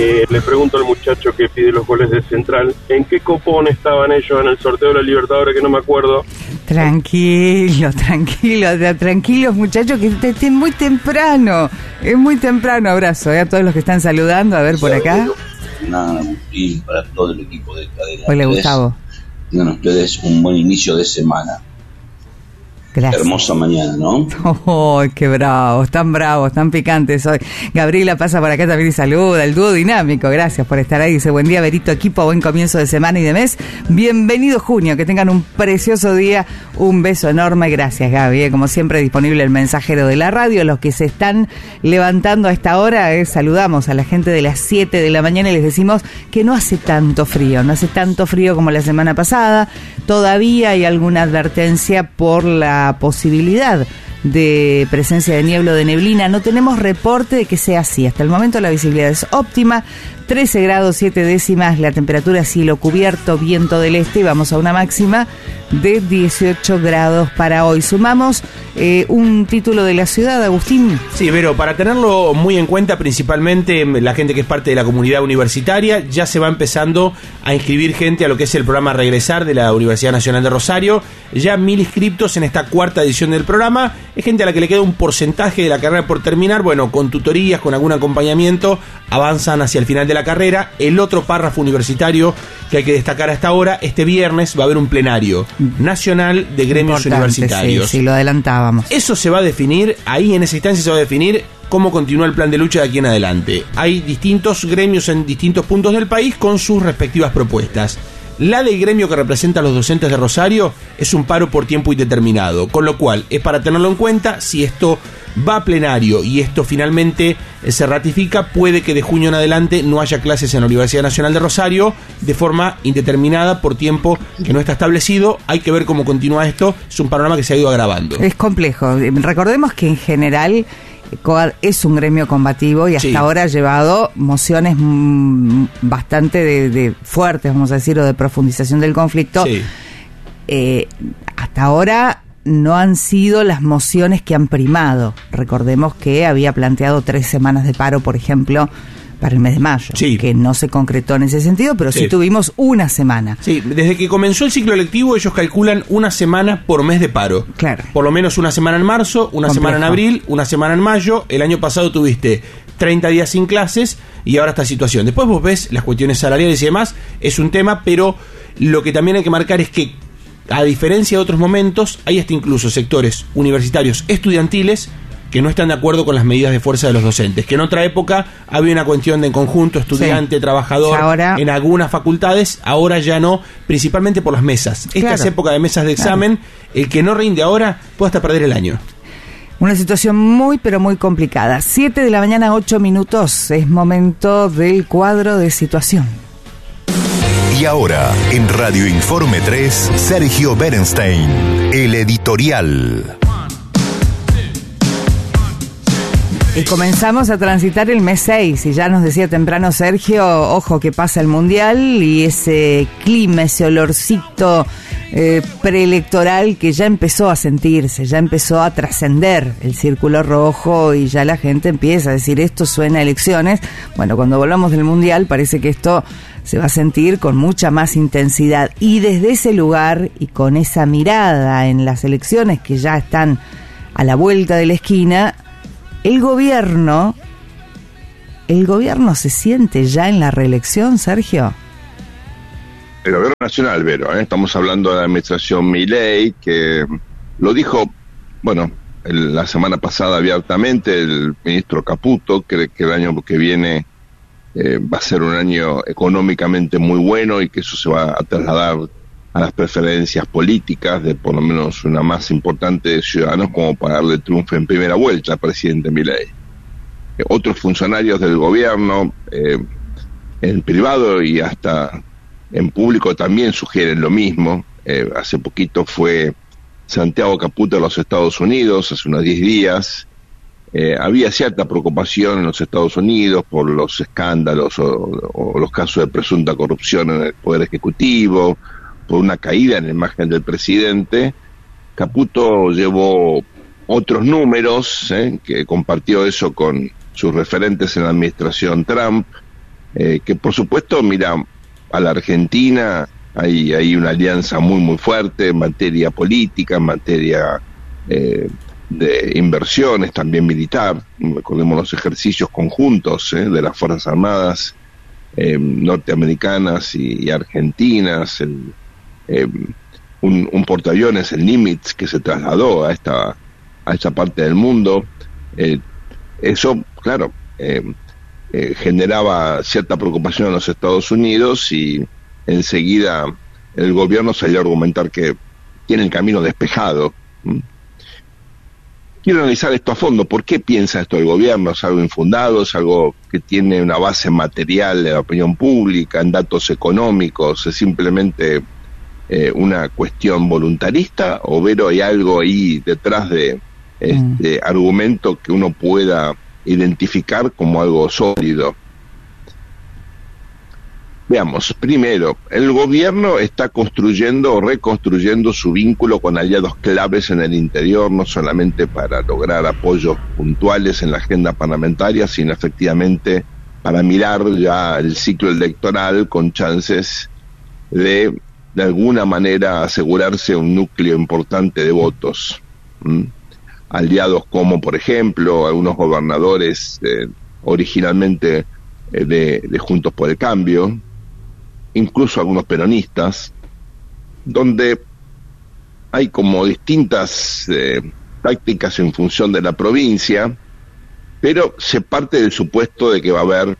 Le pregunto al muchacho que pide los goles de Central, ¿en qué copón estaban ellos en el sorteo de la Libertadores, que no me acuerdo? Tranquilos muchachos, que es muy temprano, abrazo a todos los que están saludando, a ver por acá. Y para todo el equipo de Cadena. Hola, Gustavo. Tengan ustedes un buen inicio de semana. Gracias. Hermosa mañana, ¿no? Oh, qué bravos, tan picantes hoy. Gabriela pasa por acá también y saluda, el dúo dinámico, gracias por estar ahí. Dice, buen día, Berito, equipo, buen comienzo de semana y de mes. Bienvenido junio, que tengan un precioso día, un beso enorme, gracias Gaby. Como siempre disponible el mensajero de la radio, los que se están levantando a esta hora, saludamos a la gente de las 7 de la mañana y les decimos que no hace tanto frío como la semana pasada, todavía hay alguna advertencia por la posibilidad de presencia de niebla o de neblina. No tenemos reporte de que sea así. Hasta el momento la visibilidad es óptima, 13 grados 7 décimas, la temperatura cielo cubierto, viento del este, y vamos a una máxima de 18 grados para hoy. Sumamos un título de la ciudad, Agustín. Sí, Vero, para tenerlo muy en cuenta, principalmente la gente que es parte de la comunidad universitaria, ya se va empezando a inscribir gente a lo que es el programa Regresar de la Universidad Nacional de Rosario. Ya 1000 inscriptos en esta cuarta edición del programa. Es gente a la que le queda un porcentaje de la carrera por terminar. Bueno, con tutorías, con algún acompañamiento, avanzan hacia el final de la carrera. El otro párrafo universitario que hay que destacar hasta ahora, este viernes va a haber un plenario nacional de gremios universitarios. Sí, lo adelantábamos. Eso se va a definir, ahí en esa instancia se va a definir cómo continúa el plan de lucha de aquí en adelante. Hay distintos gremios en distintos puntos del país con sus respectivas propuestas. La del gremio que representa a los docentes de Rosario es un paro por tiempo indeterminado, con lo cual es para tenerlo en cuenta. Si esto va a plenario y esto finalmente se ratifica, puede que de junio en adelante no haya clases en la Universidad Nacional de Rosario de forma indeterminada por tiempo que no está establecido. Hay que ver cómo continúa esto, es un panorama que se ha ido agravando. Es complejo, recordemos que en general COAD es un gremio combativo y hasta ahora ha llevado mociones bastante de fuertes, vamos a decir, o de profundización del conflicto. Sí. Hasta ahora no han sido las mociones que han primado. Recordemos que había planteado 3 semanas de paro, por ejemplo, para el mes de mayo, que no se concretó en ese sentido, pero sí tuvimos una semana. Sí, desde que comenzó el ciclo lectivo ellos calculan una semana por mes de paro. Claro. Por lo menos una semana en marzo, una semana en abril, una semana en mayo. El año pasado tuviste 30 días sin clases y ahora esta situación. Después vos ves las cuestiones salariales y demás, es un tema, pero lo que también hay que marcar es que, a diferencia de otros momentos, hay hasta incluso sectores universitarios estudiantiles que no están de acuerdo con las medidas de fuerza de los docentes, que en otra época había una cuestión de conjunto estudiante, trabajador, ahora, en algunas facultades, ahora ya no, principalmente por las mesas. Esta es época de mesas de examen, el que no rinde ahora puede hasta perder el año. Una situación muy, pero muy complicada. 7 de la mañana, 8 minutos, es momento del cuadro de situación. Y ahora, en Radio Informe 3, Sergio Berenstein, el editorial. Y comenzamos a transitar el mes 6, y ya nos decía temprano Sergio, ojo que pasa el Mundial y ese clima, ese olorcito preelectoral que ya empezó a sentirse, ya empezó a trascender el círculo rojo y ya la gente empieza a decir esto suena a elecciones. Bueno, cuando volvamos del Mundial parece que esto se va a sentir con mucha más intensidad, y desde ese lugar y con esa mirada en las elecciones que ya están a la vuelta de la esquina, el gobierno se siente ya en la reelección, Sergio. El gobierno nacional, Vero, estamos hablando de la administración Milei, que lo dijo, la semana pasada abiertamente el ministro Caputo, cree que el año que viene va a ser un año económicamente muy bueno y que eso se va a trasladar a las preferencias políticas de por lo menos una masa importante de ciudadanos como para darle triunfo en primera vuelta al presidente Milei. Otros funcionarios del gobierno, en privado y hasta en público, también sugieren lo mismo. Hace poquito fue Santiago Caputo a los Estados Unidos, hace unos 10 días. Había cierta preocupación en los Estados Unidos por los escándalos o los casos de presunta corrupción en el Poder Ejecutivo, por una caída en la imagen del presidente. Caputo llevó otros números, que compartió eso con sus referentes en la administración Trump, que por supuesto, mira, a la Argentina hay una alianza muy fuerte en materia política, en materia de inversiones, también militar. Recordemos los ejercicios conjuntos de las Fuerzas Armadas norteamericanas y argentinas, un portaaviones, el Nimitz, que se trasladó a esta parte del mundo. Eso, claro, generaba cierta preocupación en los Estados Unidos, y enseguida el gobierno salió a argumentar que tiene el camino despejado. Quiero analizar esto a fondo. ¿Por qué piensa esto el gobierno? ¿Es algo infundado? ¿Es algo que tiene una base material de la opinión pública, en datos económicos? ¿Es simplemente una cuestión voluntarista? ¿O Vero, hay algo ahí detrás de este argumento que uno pueda identificar como algo sólido? Veamos, primero, el gobierno está construyendo o reconstruyendo su vínculo con aliados claves en el interior, no solamente para lograr apoyos puntuales en la agenda parlamentaria, sino efectivamente para mirar ya el ciclo electoral con chances de alguna manera asegurarse un núcleo importante de votos. Aliados como, por ejemplo, algunos gobernadores originalmente de Juntos por el Cambio, incluso algunos peronistas, donde hay como distintas tácticas en función de la provincia, pero se parte del supuesto de que va a haber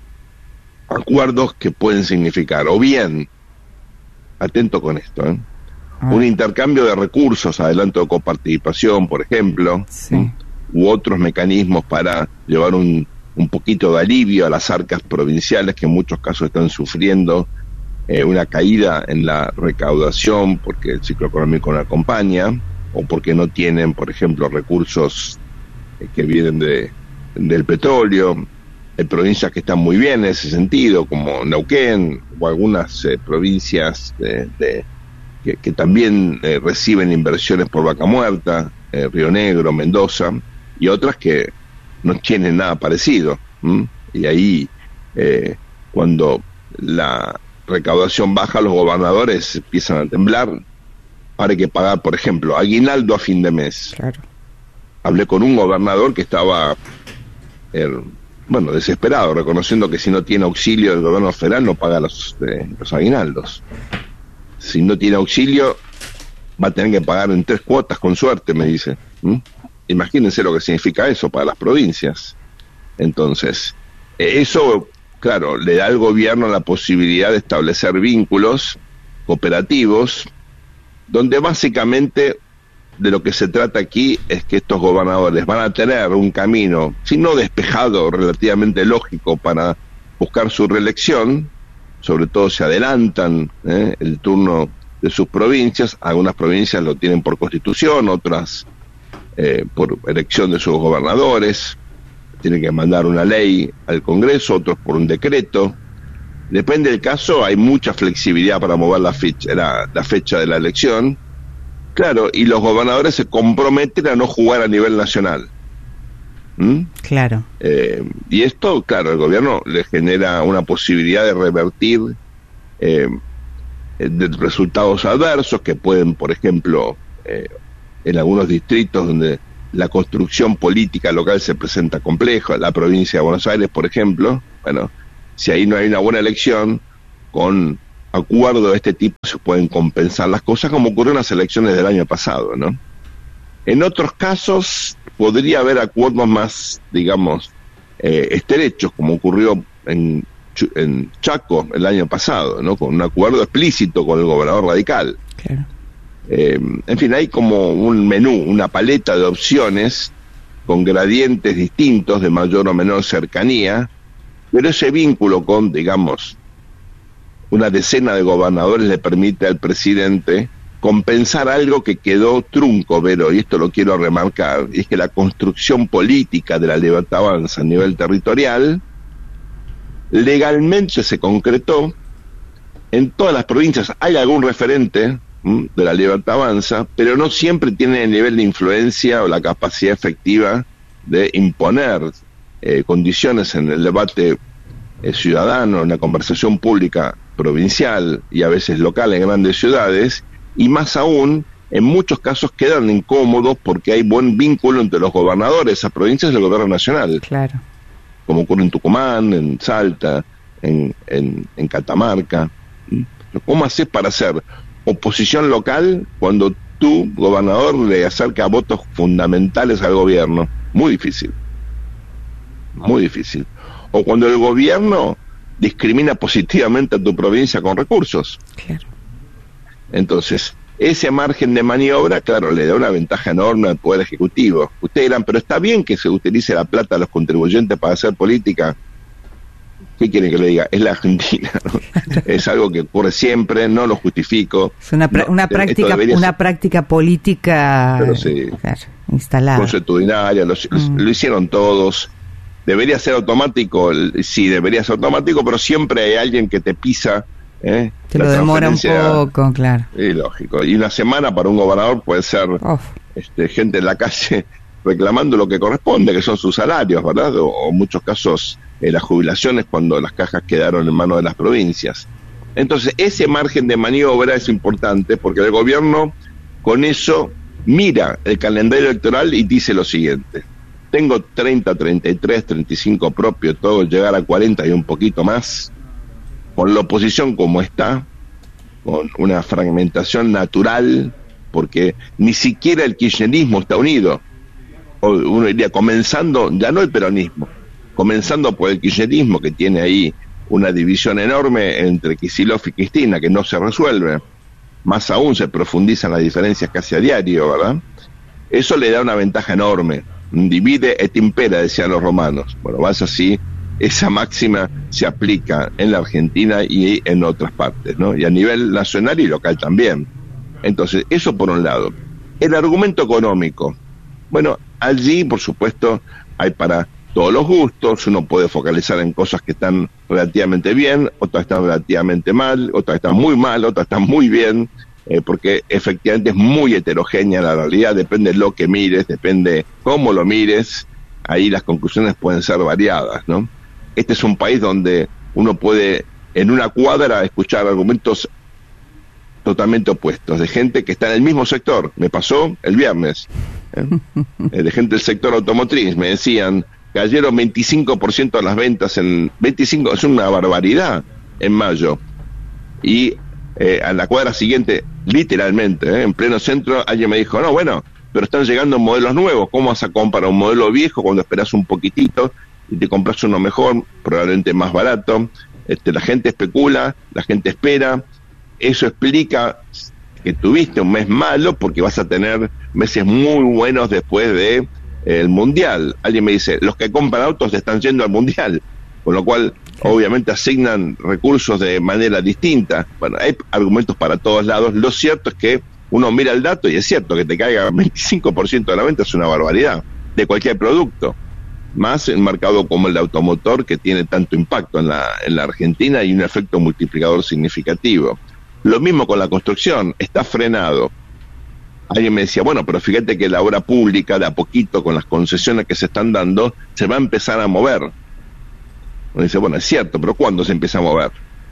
acuerdos que pueden significar, o bien, atento con esto, un intercambio de recursos, adelanto de coparticipación, por ejemplo, u otros mecanismos para llevar un poquito de alivio a las arcas provinciales, que en muchos casos están sufriendo una caída en la recaudación porque el ciclo económico no acompaña, o porque no tienen, por ejemplo, recursos que vienen del petróleo. Hay provincias que están muy bien en ese sentido, como Neuquén, o algunas provincias que también reciben inversiones por vaca muerta, Río Negro, Mendoza, y otras que no tienen nada parecido. Y ahí, cuando la recaudación baja, los gobernadores empiezan a temblar. Ahora hay que pagar, por ejemplo, aguinaldo a fin de mes. Claro. Hablé con un gobernador que estaba desesperado, reconociendo que si no tiene auxilio del gobierno federal no paga los aguinaldos. Si no tiene auxilio va a tener que pagar en 3 cuotas con suerte, me dice. Imagínense lo que significa eso para las provincias. Entonces, eso, claro, le da al gobierno la posibilidad de establecer vínculos cooperativos, donde básicamente de lo que se trata aquí es que estos gobernadores van a tener un camino, si no despejado, relativamente lógico para buscar su reelección. Sobre todo se adelantan el turno de sus provincias. Algunas provincias lo tienen por constitución, otras por elección de sus gobernadores. Tienen que mandar una ley al Congreso, otros por un decreto. Depende del caso, hay mucha flexibilidad para mover la fecha de la elección. Claro, y los gobernadores se comprometen a no jugar a nivel nacional. Claro. Y esto, claro, el gobierno le genera una posibilidad de revertir de resultados adversos que pueden, por ejemplo, en algunos distritos donde la construcción política local se presenta compleja, la provincia de Buenos Aires, por ejemplo, bueno, si ahí no hay una buena elección, con acuerdo de este tipo se pueden compensar las cosas, como ocurrió en las elecciones del año pasado, ¿no? En otros casos podría haber acuerdos más, digamos, estrechos, como ocurrió en Chaco el año pasado, ¿no? Con un acuerdo explícito con el gobernador radical. Claro. En fin, hay como un menú, una paleta de opciones con gradientes distintos de mayor o menor cercanía, pero ese vínculo con, digamos, una decena de gobernadores le permite al presidente compensar algo que quedó trunco, Vero, y esto lo quiero remarcar, y es que la construcción política de la Libertad Avanza a nivel territorial legalmente se concretó. En todas las provincias hay algún referente de la Libertad Avanza, pero no siempre tiene el nivel de influencia o la capacidad efectiva de imponer condiciones en el debate ciudadano, en la conversación pública provincial y a veces local en grandes ciudades, y más aún, en muchos casos quedan incómodos porque hay buen vínculo entre los gobernadores de esas provincias y el gobierno nacional. Claro. Como ocurre en Tucumán, en Salta, en Catamarca. ¿Cómo haces para hacer oposición local cuando tu gobernador le acerca votos fundamentales al gobierno? Muy difícil. Muy difícil. O cuando el gobierno discrimina positivamente a tu provincia con recursos. Claro. Entonces, ese margen de maniobra, claro, le da una ventaja enorme al Poder Ejecutivo. Ustedes dirán, pero está bien que se utilice la plata de los contribuyentes para hacer política. ¿Qué quieren que le diga? Es la Argentina, ¿no? Es algo que ocurre siempre, no lo justifico. Es una práctica política, pero sí, claro, instalada. Consuetudinaria, lo hicieron todos. Debería ser automático, sí, debería ser automático, pero siempre hay alguien que te pisa. Te lo demora un poco, claro. Lógico. Y una semana para un gobernador puede ser gente en la calle reclamando lo que corresponde, que son sus salarios, ¿verdad? O en muchos casos las jubilaciones cuando las cajas quedaron en manos de las provincias. Entonces, ese margen de maniobra es importante porque el gobierno con eso mira el calendario electoral y dice lo siguiente: tengo 30, 33, 35 propio, todo llegar a 40 y un poquito más, con la oposición como está, con una fragmentación natural, porque ni siquiera el kirchnerismo está unido. Uno diría, comenzando, ya no el peronismo, comenzando por el kirchnerismo, que tiene ahí una división enorme entre Kicillof y Cristina, que no se resuelve. Más aún se profundizan las diferencias casi a diario, ¿verdad? Eso le da una ventaja enorme. Divide et impera, decían los romanos. Bueno, vas así. Esa máxima se aplica en la Argentina y en otras partes, ¿no? Y a nivel nacional y local también. Entonces, eso por un lado. El argumento económico. Bueno, allí, por supuesto, hay para todos los gustos. Uno puede focalizar en cosas que están relativamente bien, otras están relativamente mal, otras están muy mal, otras están muy bien, porque efectivamente es muy heterogénea la realidad. Depende de lo que mires, depende cómo lo mires. Ahí las conclusiones pueden ser variadas, ¿no? Este es un país donde uno puede, en una cuadra, escuchar argumentos totalmente opuestos, de gente que está en el mismo sector. Me pasó el viernes, de gente del sector automotriz. Me decían, cayeron 25% de las ventas, 25%, es una barbaridad, en mayo. Y a la cuadra siguiente, literalmente, en pleno centro, alguien me dijo, no, bueno, pero están llegando modelos nuevos, ¿cómo vas a comprar un modelo viejo cuando esperas un poquitito y te compras uno mejor, probablemente más barato? La gente especula, la gente espera. Eso explica que tuviste un mes malo porque vas a tener meses muy buenos después de el Mundial. Alguien me dice, los que compran autos están yendo al Mundial, con lo cual obviamente asignan recursos de manera distinta. Bueno, hay argumentos para todos lados. Lo cierto es que uno mira el dato y es cierto que te caiga 25% de la venta, es una barbaridad, de cualquier producto. Más en un mercado como el de automotor, que tiene tanto impacto en la Argentina y un efecto multiplicador significativo. Lo mismo con la construcción, está frenado. Alguien me decía, bueno, pero fíjate que la obra pública, de a poquito, con las concesiones que se están dando, se va a empezar a mover. Uno dice, bueno, es cierto, pero ¿cuándo se empieza a mover?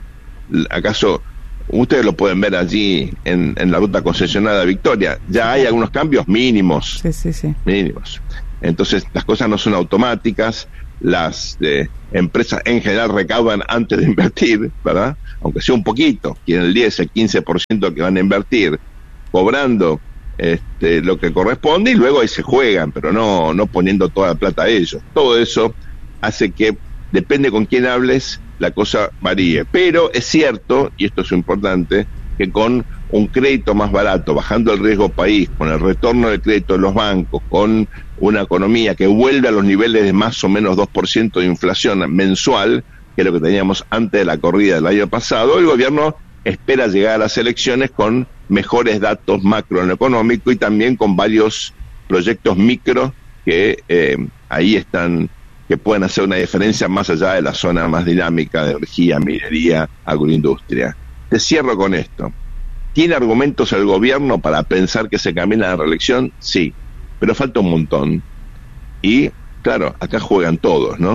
¿Acaso ustedes lo pueden ver allí en la ruta concesionada de Victoria? Ya hay algunos cambios mínimos. Sí. Mínimos. Entonces, las cosas no son automáticas. Las empresas en general recaudan antes de invertir, ¿verdad? Aunque sea un poquito, quieren el 10, el 15% que van a invertir, cobrando lo que corresponde, y luego ahí se juegan, pero no poniendo toda la plata a ellos. Todo eso hace que, depende con quién hables, la cosa varíe. Pero es cierto, y esto es importante, que con un crédito más barato, bajando el riesgo país, con el retorno del crédito de los bancos, con una economía que vuelve a los niveles de más o menos 2% de inflación mensual, que es lo que teníamos antes de la corrida del año pasado, el gobierno espera llegar a las elecciones con mejores datos macro en lo económico y también con varios proyectos micro que ahí están, que pueden hacer una diferencia más allá de la zona más dinámica de energía, minería, agroindustria. Te cierro con esto. ¿Tiene argumentos el gobierno para pensar que se camina a la reelección? Sí, pero falta un montón. Y, claro, acá juegan todos, ¿no?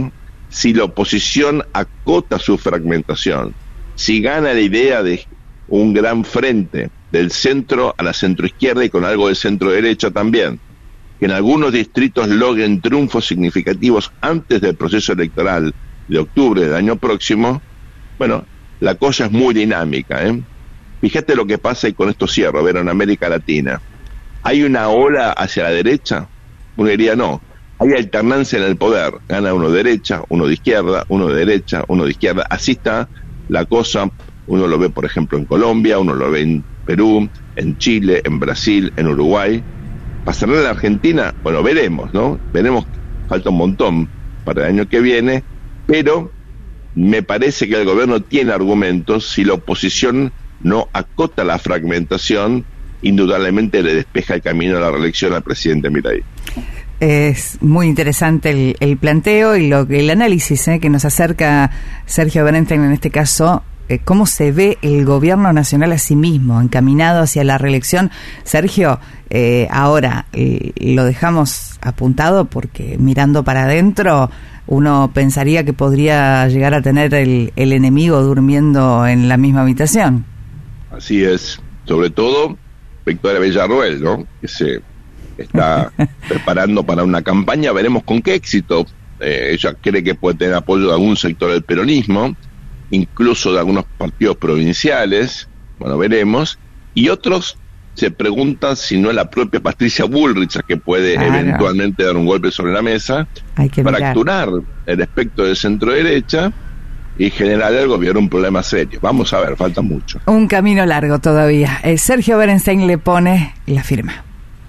si la oposición acota su fragmentación, si gana la idea de un gran frente del centro a la centroizquierda y con algo de centro derecha también, que en algunos distritos logren triunfos significativos antes del proceso electoral de octubre del año próximo, bueno, la cosa es muy dinámica, ¿eh? Fíjate lo que pasa, y con esto cierro, ver en América Latina. ¿Hay una ola hacia la derecha? Uno diría no. Hay alternancia en el poder. Gana uno de derecha, uno de izquierda, uno de derecha, uno de izquierda. Así está la cosa. Uno lo ve, por ejemplo, en Colombia, uno lo ve en Perú, en Chile, en Brasil, en Uruguay. ¿Pasará en la Argentina? Bueno, veremos, ¿no? Veremos, falta un montón para el año que viene, pero me parece que el gobierno tiene argumentos. Si la oposición no acota la fragmentación, indudablemente le despeja el camino a la reelección al presidente Milei. Es muy interesante el planteo y el análisis que nos acerca Sergio Bernstein en este caso. ¿Cómo se ve el gobierno nacional a sí mismo, encaminado hacia la reelección? Sergio, ahora lo dejamos apuntado porque mirando para adentro uno pensaría que podría llegar a tener el enemigo durmiendo en la misma habitación. Así es, sobre todo Victoria Villarroel, ¿no? Que se está preparando para una campaña, veremos con qué éxito. Ella cree que puede tener apoyo de algún sector del peronismo, incluso de algunos partidos provinciales, bueno, veremos, y otros se preguntan si no es la propia Patricia Bullrich la que puede eventualmente dar un golpe sobre la mesa, fracturar el espectro de centro-derecha y generar al gobierno un problema serio. Vamos a ver, falta mucho. Un camino largo todavía. Sergio Bernstein le pone la firma.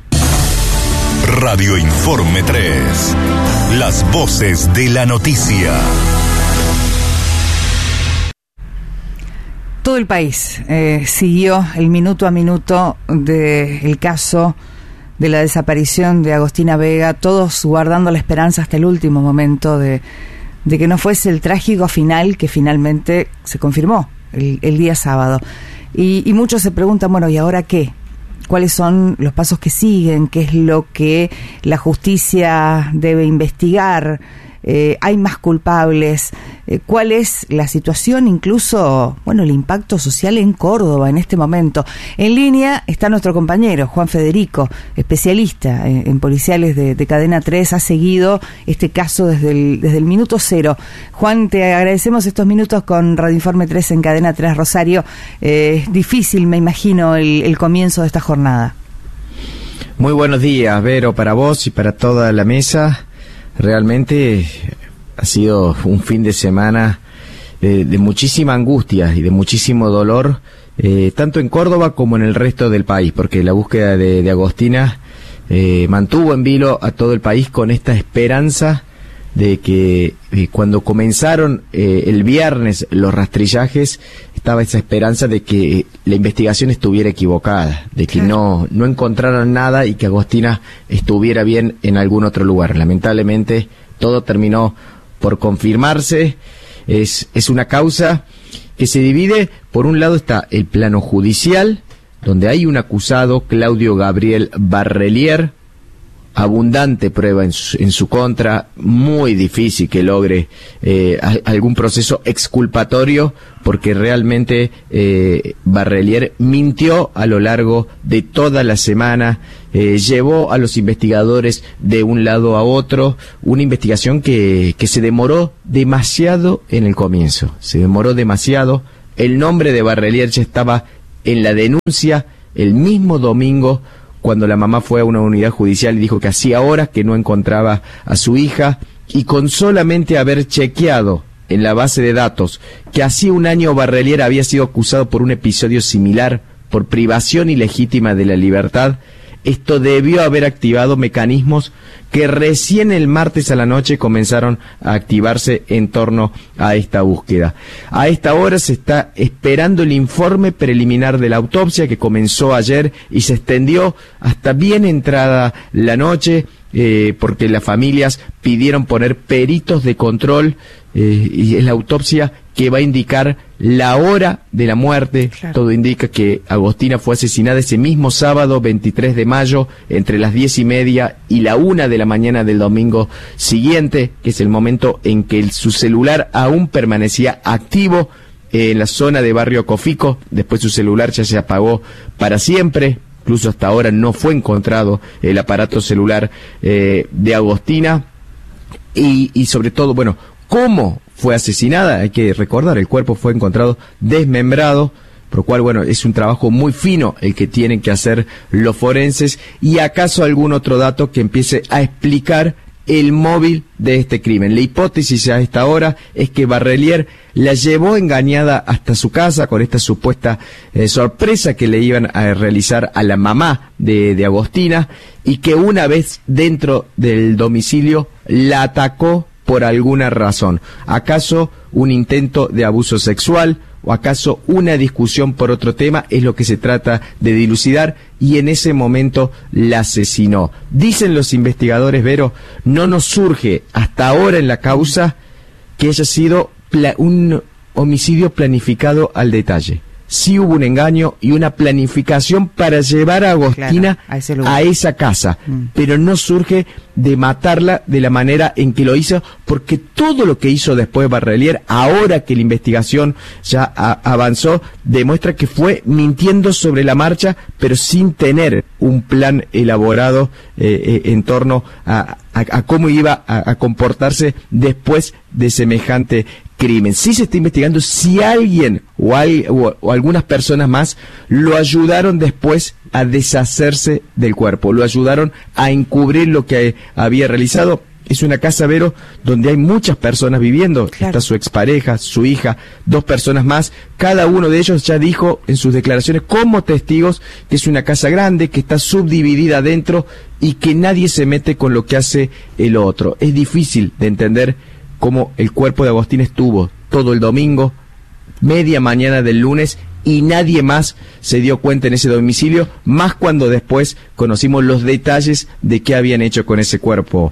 Radio Informe 3. Las voces de la noticia. Todo el país siguió el minuto a minuto del caso de la desaparición de Agostina Vega, todos guardando la esperanza hasta el último momento de que no fuese el trágico final que finalmente se confirmó el día sábado. Y muchos se preguntan, bueno, ¿y ahora qué? ¿Cuáles son los pasos que siguen? ¿Qué es lo que la justicia debe investigar? ¿Hay más culpables? ¿Cuál es la situación, incluso, bueno, el impacto social en Córdoba en este momento? En línea está nuestro compañero Juan Federico, especialista en policiales de Cadena 3, ha seguido este caso desde el minuto cero. Juan, te agradecemos estos minutos con Radio Informe 3 en Cadena 3 Rosario. Difícil, me imagino, el comienzo de esta jornada. Muy buenos días, Vero, para vos y para toda la mesa. Realmente ha sido un fin de semana de muchísima angustia y de muchísimo dolor, tanto en Córdoba como en el resto del país, porque la búsqueda de Agostina mantuvo en vilo a todo el país con esta esperanza de que cuando comenzaron el viernes los rastrillajes, estaba esa esperanza de que la investigación estuviera equivocada, de que no encontraran nada y que Agostina estuviera bien en algún otro lugar. Lamentablemente todo terminó por confirmarse. Es una causa que se divide. Por un lado está el plano judicial, donde hay un acusado, Claudio Gabriel Barrelier, abundante prueba en su contra, muy difícil que logre algún proceso exculpatorio, porque realmente Barrelier mintió a lo largo de toda la semana, llevó a los investigadores de un lado a otro, una investigación que se demoró demasiado en el comienzo, se demoró demasiado. El nombre de Barrelier ya estaba en la denuncia el mismo domingo, cuando la mamá fue a una unidad judicial y dijo que hacía horas que no encontraba a su hija, y con solamente haber chequeado en la base de datos que hacía un año Barrelier había sido acusado por un episodio similar, por privación ilegítima de la libertad, esto debió haber activado mecanismos que recién el martes a la noche comenzaron a activarse en torno a esta búsqueda. A esta hora se está esperando el informe preliminar de la autopsia, que comenzó ayer y se extendió hasta bien entrada la noche, porque las familias pidieron poner peritos de control, y es la autopsia que va a indicar la hora de la muerte. Claro. Todo indica que Agostina fue asesinada ese mismo sábado 23 de mayo entre las 10:30 y la 1 de la mañana del domingo siguiente, que es el momento en que su celular aún permanecía activo en la zona de Barrio Cofico. Después su celular ya se apagó para siempre. Incluso hasta ahora no fue encontrado el aparato celular de Agostina. Y sobre todo, bueno, ¿cómo fue asesinada? Hay que recordar, el cuerpo fue encontrado desmembrado, por lo cual, bueno, es un trabajo muy fino el que tienen que hacer los forenses. ¿Y acaso algún otro dato que empiece a explicar el móvil de este crimen? La hipótesis a esta hora es que Barrelier la llevó engañada hasta su casa con esta supuesta sorpresa que le iban a realizar a la mamá de Agostina, y que una vez dentro del domicilio la atacó por alguna razón. ¿Acaso un intento de abuso sexual? ¿O acaso una discusión por otro tema? Es lo que se trata de dilucidar, y en ese momento la asesinó. Dicen los investigadores, Vero, no nos surge hasta ahora en la causa que haya sido un homicidio planificado al detalle. Sí hubo un engaño y una planificación para llevar a Agostina, claro, a esa casa, pero no surge de matarla de la manera en que lo hizo, porque todo lo que hizo después Barrelier, ahora que la investigación ya avanzó, demuestra que fue mintiendo sobre la marcha, pero sin tener un plan elaborado en torno a cómo iba a comportarse después de semejante crimen. Sí se está investigando si alguien o algunas personas más lo ayudaron después a deshacerse del cuerpo, lo ayudaron a encubrir lo que había realizado. Es una casa, Vero, donde hay muchas personas viviendo. Claro. Está su expareja, su hija, 2 personas más. Cada uno de ellos ya dijo en sus declaraciones como testigos que es una casa grande, que está subdividida adentro y que nadie se mete con lo que hace el otro. Es difícil de entender cómo el cuerpo de Agostina estuvo todo el domingo, media mañana del lunes, y nadie más se dio cuenta en ese domicilio, más cuando después conocimos los detalles de qué habían hecho con ese cuerpo.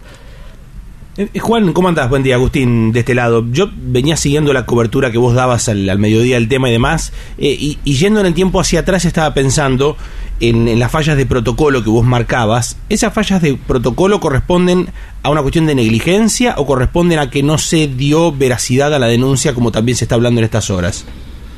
Juan, ¿cómo andás? Buen día, Agustín, de este lado. Yo venía siguiendo la cobertura que vos dabas al mediodía del tema y demás, y yendo en el tiempo hacia atrás estaba pensando en las fallas de protocolo que vos marcabas. ¿Esas fallas de protocolo corresponden a una cuestión de negligencia o corresponden a que no se dio veracidad a la denuncia, como también se está hablando en estas horas?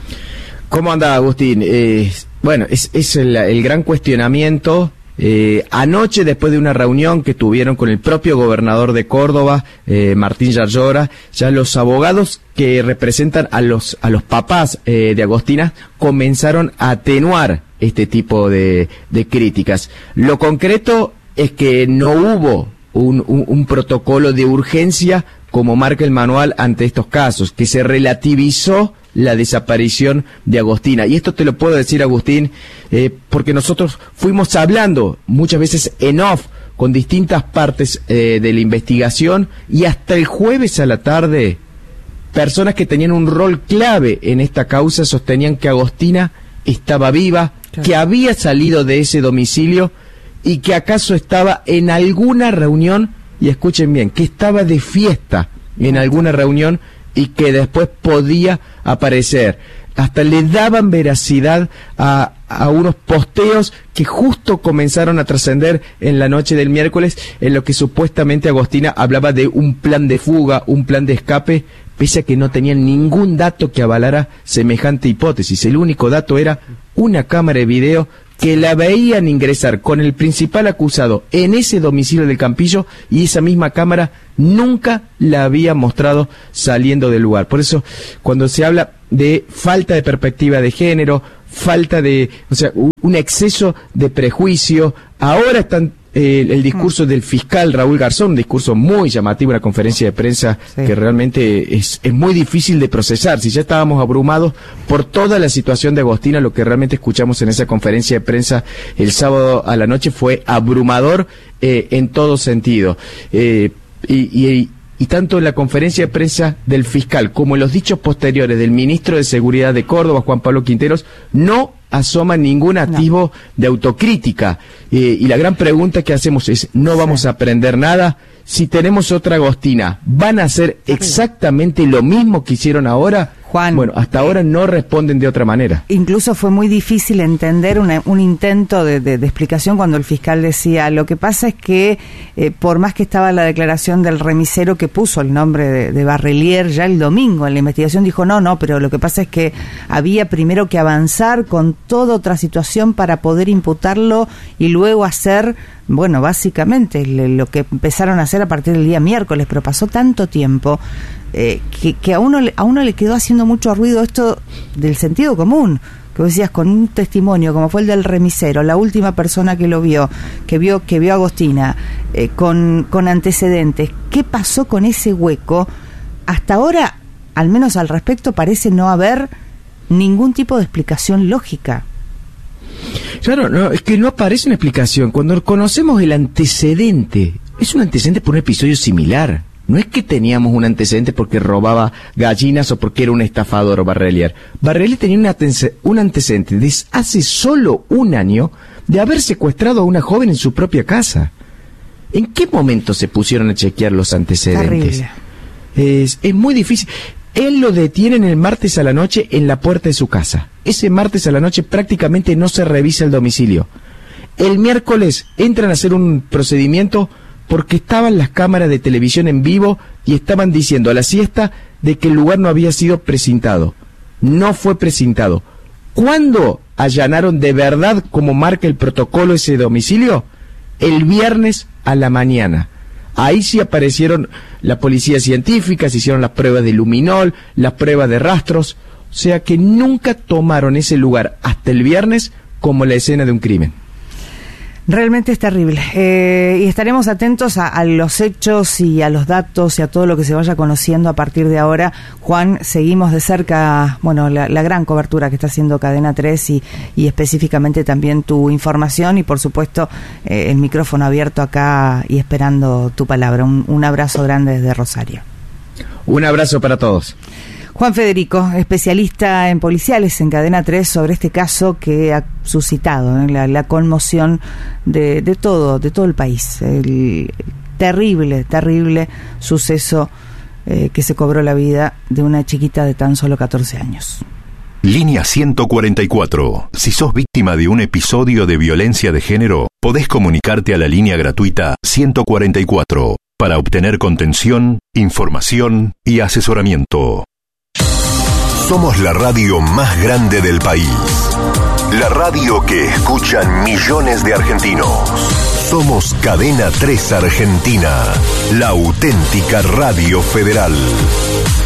¿Cómo anda, Agustín? Bueno, es el gran cuestionamiento. Anoche, después de una reunión que tuvieron con el propio gobernador de Córdoba, Martín Yarlora, ya los abogados que representan a los papás de Agostina comenzaron a atenuar este tipo de críticas. Lo concreto es que no hubo un protocolo de urgencia como marca el manual ante estos casos, que se relativizó la desaparición de Agostina. Y esto te lo puedo decir, Agustín, porque nosotros fuimos hablando muchas veces en off con distintas partes de la investigación, y hasta el jueves a la tarde personas que tenían un rol clave en esta causa sostenían que Agostina estaba viva, claro, que había salido de ese domicilio y que acaso estaba en alguna reunión, y escuchen bien, que estaba de fiesta en alguna reunión y que después podía aparecer. Hasta le daban veracidad a unos posteos que justo comenzaron a trascender en la noche del miércoles, en lo que supuestamente Agostina hablaba de un plan de fuga, un plan de escape, pese a que no tenían ningún dato que avalara semejante hipótesis. El único dato era una cámara de video que la veían ingresar con el principal acusado en ese domicilio del Campillo, y esa misma cámara nunca la había mostrado saliendo del lugar. Por eso, cuando se habla de falta de perspectiva de género, falta de, un exceso de prejuicio, ahora están el discurso del fiscal Raúl Garzón, un discurso muy llamativo, una conferencia de prensa que realmente es muy difícil de procesar. Si ya estábamos abrumados por toda la situación de Agostina, lo que realmente escuchamos en esa conferencia de prensa el sábado a la noche fue abrumador en todo sentido. Y tanto en la conferencia de prensa del fiscal como en los dichos posteriores del ministro de Seguridad de Córdoba, Juan Pablo Quinteros, no asoma ningún atisbo de autocrítica. Y la gran pregunta que hacemos es, ¿no vamos a aprender nada? si tenemos otra Agostina, ¿van a hacer exactamente lo mismo que hicieron ahora? Juan, bueno, hasta ahora no responden de otra manera. Incluso fue muy difícil entender un intento de explicación cuando el fiscal decía, lo que pasa es que por más que estaba la declaración del remisero que puso el nombre de Barrelier ya el domingo en la investigación, dijo no, pero lo que pasa es que había primero que avanzar con toda otra situación para poder imputarlo y luego hacer, bueno, básicamente lo que empezaron a hacer a partir del día miércoles, pero pasó tanto tiempo que a uno le quedó haciendo mucho ruido esto del sentido común, que vos decías, con un testimonio como fue el del remisero, la última persona que lo vio a Agostina, con antecedentes. ¿Qué pasó con ese hueco? Hasta ahora, al menos al respecto, parece no haber ningún tipo de explicación lógica. Claro, no, es que no aparece una explicación. Cuando conocemos el antecedente, es un antecedente por un episodio similar. No es que teníamos un antecedente porque robaba gallinas o porque era un estafador Barrelier. Barrelier tenía un antecedente desde hace solo un año de haber secuestrado a una joven en su propia casa. ¿En qué momento se pusieron a chequear los antecedentes? Es muy difícil. Él lo detienen el martes a la noche en la puerta de su casa. Ese martes a la noche prácticamente no se revisa el domicilio. El miércoles entran a hacer un procedimiento porque estaban las cámaras de televisión en vivo y estaban diciendo a la siesta de que el lugar no había sido precintado. No fue precintado. ¿Cuándo allanaron de verdad, como marca el protocolo, ese domicilio? El viernes a la mañana. Ahí sí aparecieron la policía científica, se hicieron las pruebas de luminol, las pruebas de rastros. O sea que nunca tomaron ese lugar hasta el viernes como la escena de un crimen. Realmente es terrible. Y estaremos atentos a los hechos y a los datos y a todo lo que se vaya conociendo a partir de ahora. Juan, seguimos de cerca, bueno, la gran cobertura que está haciendo Cadena 3 y específicamente también tu información y por supuesto el micrófono abierto acá y esperando tu palabra. Un abrazo grande desde Rosario. Un abrazo para todos. Juan Federico, especialista en policiales en Cadena 3 sobre este caso que ha suscitado la conmoción de todo el país. El terrible suceso que se cobró la vida de una chiquita de tan solo 14 años. Línea 144. Si sos víctima de un episodio de violencia de género, podés comunicarte a la línea gratuita 144 para obtener contención, información y asesoramiento. Somos la radio más grande del país. La radio que escuchan millones de argentinos. Somos Cadena 3 Argentina, la auténtica radio federal.